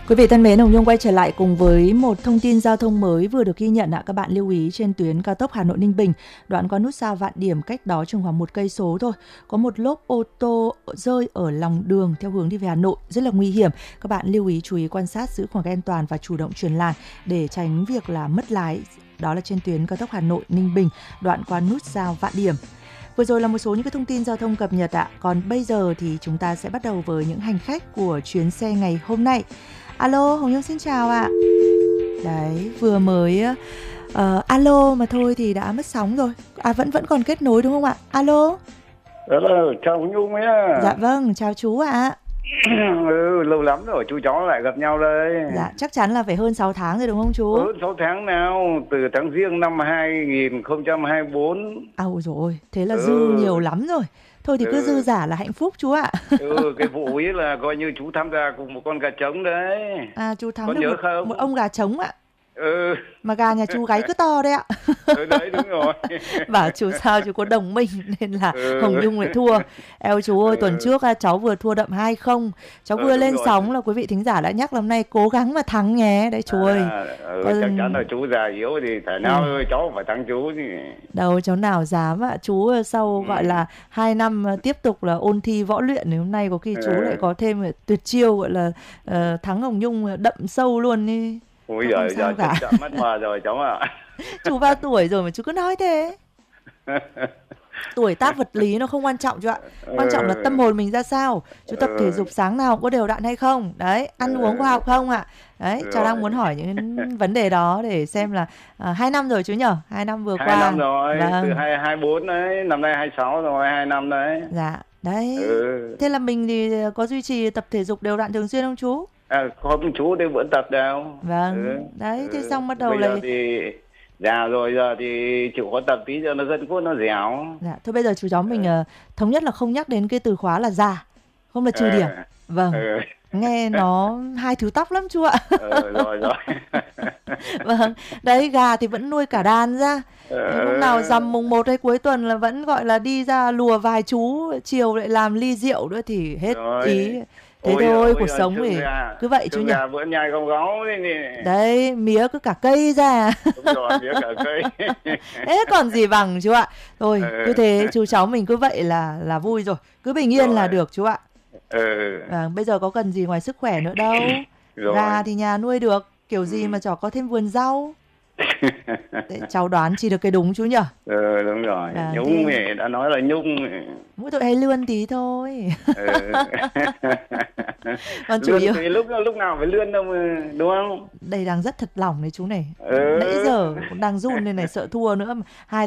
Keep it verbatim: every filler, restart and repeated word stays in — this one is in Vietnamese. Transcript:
Quý vị thân mến, Hồng Nhung quay trở lại cùng với một thông tin giao thông mới vừa được ghi nhận ạ. Các bạn lưu ý trên tuyến cao tốc Hà Nội Ninh Bình, đoạn qua nút giao Vạn Điểm, cách đó chừng khoảng một cây số thôi, có một lốp ô tô rơi ở lòng đường theo hướng đi về Hà Nội, rất là nguy hiểm. Các bạn lưu ý chú ý quan sát, giữ khoảng cách an toàn và chủ động chuyển làn để tránh việc là mất lái. Đó là trên tuyến cao tốc Hà Nội Ninh Bình, đoạn qua nút giao Vạn Điểm. Vừa rồi là một số những cái thông tin giao thông cập nhật ạ. Còn bây giờ thì chúng ta sẽ bắt đầu với những hành khách của chuyến xe ngày hôm nay. Alo, Hồng Nhung xin chào ạ. Đấy, vừa mới uh, alo mà thôi thì đã mất sóng rồi. À, vẫn vẫn còn kết nối đúng không ạ? Alo. Ừ, chào Hồng Nhung nhé. Dạ vâng, chào chú ạ. Ừ, lâu lắm rồi chú cháu lại gặp nhau đây. Dạ, chắc chắn là phải hơn sáu tháng rồi đúng không chú? Hơn sáu tháng nào, từ tháng Giêng năm hai nghìn không trăm hai mươi tư. À, ôi dồi ôi, thế là dư ừ. nhiều lắm rồi. Thôi thì cứ ừ. dư giả là hạnh phúc chú ạ. Ừ, cái vụ ấy là coi như chú tham gia cùng một con gà trống đấy. À, chú thắng con được nhớ một, không? một ông gà trống ạ. Ừ. Mà gà nhà chú gáy cứ to đấy ạ. Ừ, đấy đúng rồi. Bảo chú sao chú có đồng minh nên là ừ. Hồng Nhung lại thua. Eo chú ơi, ừ. tuần trước cháu vừa thua đậm hai không. Cháu ừ, vừa lên rồi. Sóng là quý vị thính giả đã nhắc là hôm nay cố gắng mà thắng nhé. Đấy chú ơi. À, ừ, Còn... chắc chắn là chú già yếu thì thể nào ừ. ơi, cháu phải thắng chú thì... Đâu cháu nào dám ạ. Chú sau ừ. gọi là hai năm tiếp tục là ôn thi võ luyện thì hôm nay có khi chú ừ. lại có thêm tuyệt chiêu gọi là uh, thắng Hồng Nhung đậm sâu luôn đi. Ôi giời, giờ chậm mất mà rồi cháu ạ. Chú bao tuổi rồi mà chú cứ nói thế. Tuổi tác vật lý nó không quan trọng chú ạ. Quan trọng là tâm hồn mình ra sao. Chú tập thể dục sáng nào có đều đặn hay không. Đấy, ăn uống có học không ạ. Đấy, cháu đang muốn hỏi những vấn đề đó để xem là à, hai năm rồi chú nhở. Hai năm vừa hai qua. Hai năm rồi, vâng. từ hai hai bốn đấy, năm nay hai sáu rồi, hai năm đấy. Dạ, đấy. Ừ. Thế là mình thì có duy trì tập thể dục đều đặn thường xuyên không chú? À, không, chú thì vẫn tập đâu. Vâng, ừ. đấy, thế ừ. xong bắt đầu bây lại... giờ thì già rồi, giờ thì chịu có tập tí cho nó gân cốt nó dẻo. Dạ, thôi bây giờ chú cháu mình ừ. uh, thống nhất là không nhắc đến cái từ khóa là già, không là trừ ừ. điểm. Vâng, ừ. nghe nó hai thứ tóc lắm chú ạ. Ừ, rồi rồi. Vâng, đấy, gà thì vẫn nuôi cả đàn ra. Ừ. Lúc nào rằm mùng một hay cuối tuần là vẫn gọi là đi ra lùa vài chú, chiều lại làm ly rượu nữa thì hết rồi. Ý. Thế ôi thôi, ôi cuộc ôi sống thì gà, cứ vậy chú nhỉ. Bữa nhai con gấu đấy. Đấy, mía cứ cả cây ra. Đúng rồi, mía cả cây. Thế còn gì bằng chú ạ. Thôi, ừ. cứ thế chú cháu mình cứ vậy là là vui rồi. Cứ bình yên rồi. Là được chú ạ. Ừ. À, bây giờ có cần gì ngoài sức khỏe nữa đâu. Rồi. Gà thì nhà nuôi được. Kiểu gì ừ. mà chó có thêm vườn rau. Để cháu đoán chỉ được cái đúng chú nhỉ? Ừ, đúng rồi. À, Nhung thì đã nói là Nhung. Mỗi tội hay lươn tí thôi. Ừ. Còn chủ yếu thì lúc lúc nào phải lươn đâu mà, đúng không? Đây đang rất thật lòng đấy chú này. Ừ. Nãy giờ cũng đang run nên này sợ thua nữa. Hai